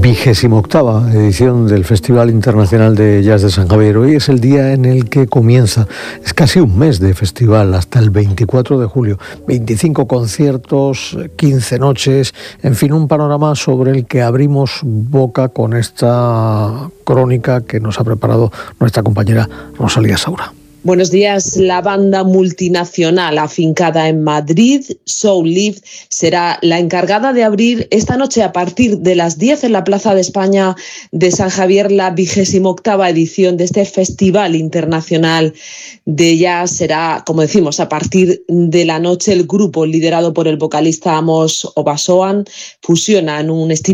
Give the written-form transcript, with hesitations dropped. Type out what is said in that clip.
28ª edición del Festival Internacional de Jazz de San Javier. Hoy es el día en el que comienza, es casi un mes de festival, hasta el 24 de julio. 25 conciertos, 15 noches, en fin, un panorama sobre el que abrimos boca con esta crónica que nos ha preparado nuestra compañera Rosalía Saura. Buenos días. La banda multinacional afincada en Madrid, Soul Lift, será la encargada de abrir esta noche a partir de las 10 en la Plaza de España de San Javier la 28ª edición de este Festival Internacional de Jazz. Será, como decimos, a partir de la noche. El grupo, liderado por el vocalista Amos Obasoan, fusiona en un estilo